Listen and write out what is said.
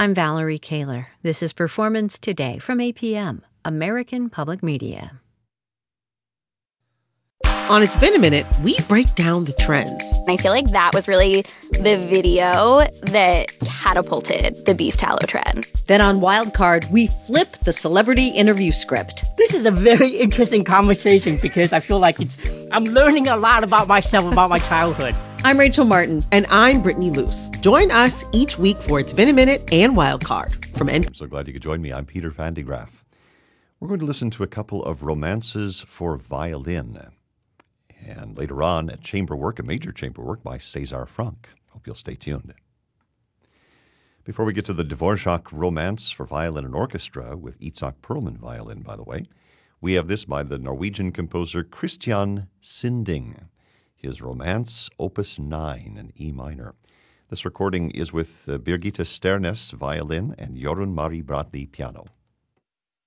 I'm Valerie Kaler. This is Performance Today from APM, American Public Media. On It's Been a Minute, we break down the trends. I feel like that was really the video that catapulted the beef tallow trend. Then on Wildcard, we flip the celebrity interview script. This is a very interesting conversation because I feel like I'm learning a lot about myself, about my childhood. I'm Rachel Martin. And I'm Brittany Luce. Join us each week for It's Been a Minute and Wildcard. I'm so glad you could join me. I'm Peter Van de Graaf. We're going to listen to a couple of romances for violin. And later on, a major chamber work by César Franck. Hope you'll stay tuned. Before we get to the Dvorak Romance for Violin and Orchestra with Itzhak Perlman violin, by the way, we have this by the Norwegian composer Christian Sinding. His Romance, Opus 9 in E minor. This recording is with Birgitte Sternes violin and Jorunn Marie Bradley piano.